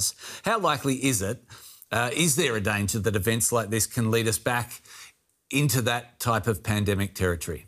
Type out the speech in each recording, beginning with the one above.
does. How likely is it? Is there a danger that events like this can lead us back into that type of pandemic territory?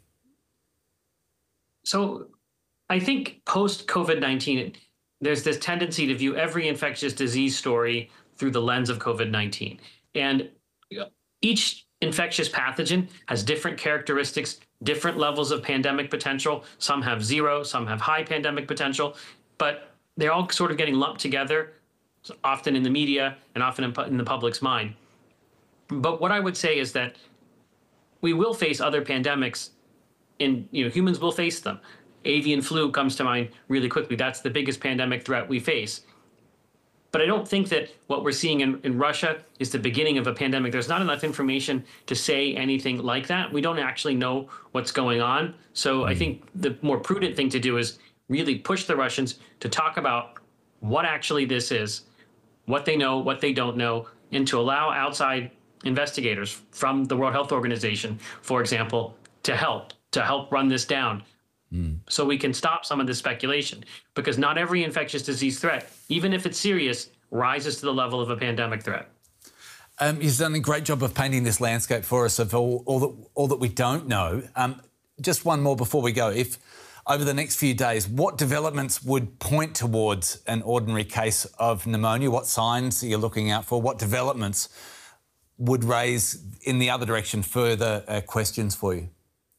So I think post-COVID-19, there's this tendency to view every infectious disease story through the lens of COVID-19. And each infectious pathogen has different characteristics, different levels of pandemic potential. Some have zero, some have high pandemic potential, but they're all sort of getting lumped together, often in the media and often in the public's mind. But what I would say is that we will face other pandemics, and humans will face them. Avian flu comes to mind really quickly. That's the biggest pandemic threat we face. But I don't think that what we're seeing in Russia is the beginning of a pandemic. There's not enough information to say anything like that. We don't actually know what's going on. So I think the more prudent thing to do is really push the Russians to talk about what actually this is, what they know, what they don't know, and to allow outside investigators from the World Health Organization, for example, to help run this down. So we can stop some of this speculation, because not every infectious disease threat, even if it's serious, rises to the level of a pandemic threat. You've done a great job of painting this landscape for us of all that we don't know. Just one more before we go. If over the next few days, what developments would point towards an ordinary case of pneumonia? What signs are you looking out for? What developments would raise, in the other direction, further questions for you?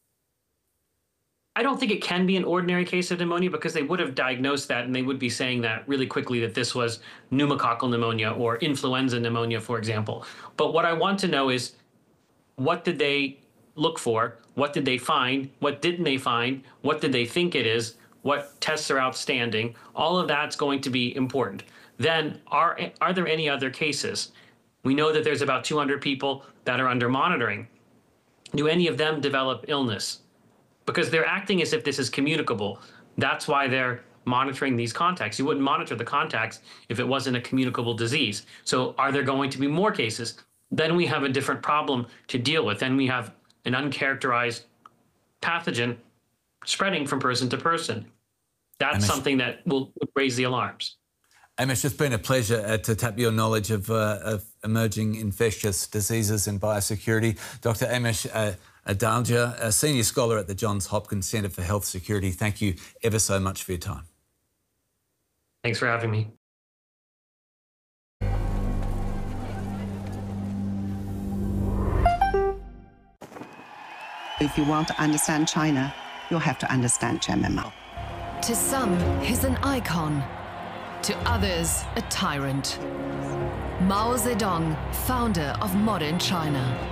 I don't think it can be an ordinary case of pneumonia, because they would have diagnosed that and they would be saying that really quickly, that this was pneumococcal pneumonia or influenza pneumonia, for example. But what I want to know is, what did they look for? What did they find? What didn't they find? What did they think it is? What tests are outstanding? All of that's going to be important. Then, are there any other cases? We know that there's about 200 people that are under monitoring. Do any of them develop illness? Because they're acting as if this is communicable. That's why they're monitoring these contacts. You wouldn't monitor the contacts if it wasn't a communicable disease. So are there going to be more cases? Then we have a different problem to deal with. Then we have an uncharacterized pathogen spreading from person to person. That's something that will raise the alarms. Amish, it's been a pleasure to tap your knowledge of emerging infectious diseases and biosecurity. Dr. Amish Adalja, a senior scholar at the Johns Hopkins Centre for Health Security. Thank you ever so much for your time. Thanks for having me. If you want to understand China, you'll have to understand Chairman Mao. To some, he's an icon. To others, a tyrant. Mao Zedong, founder of modern China.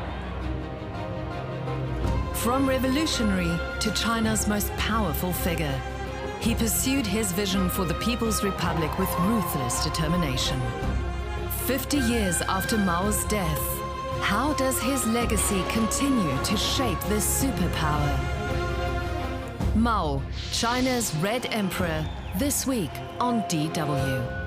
From revolutionary to China's most powerful figure, he pursued his vision for the People's Republic with ruthless determination. 50 years after Mao's death, how does his legacy continue to shape this superpower? Mao, China's Red Emperor, this week on DW.